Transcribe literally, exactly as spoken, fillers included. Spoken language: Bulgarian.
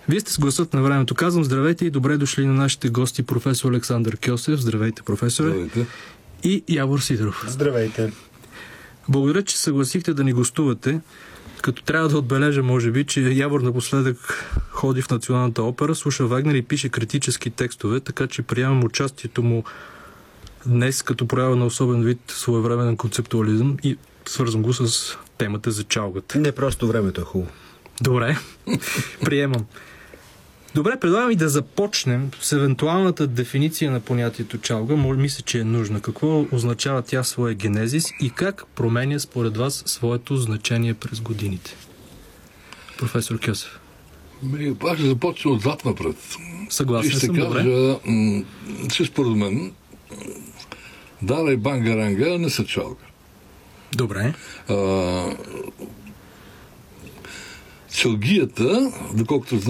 Вие сте с гласът на времето. Казвам здравейте и добре дошли на нашите гости професор Александър Кьосев. Здравейте, професоре. Здравейте. И Явор Сидоров. Здравейте. Благодаря, че съгласихте да ни гостувате. Като трябва да отбележа, може би, че Явор напоследък ходи в Националната опера, слуша Вагнер и пише критически текстове, така че приемам участието му днес като проява на особен вид своевременен концептуализъм и свързвам го с темата за чалгата. Не просто времето е хубаво. Добре, приемам. Добре, предлагам и да започнем с евентуалната дефиниция на понятието чалга. Мисля, че е нужна. Какво означава тя в своя генезис и как променя според вас своето значение през годините? Професор Кьосев. Аз ще започна отзад напред. Съгласен съм, добре. кажа, м- че според мен Дара и Бангаранга не са чалга. Добре. А, чалгията, доколкото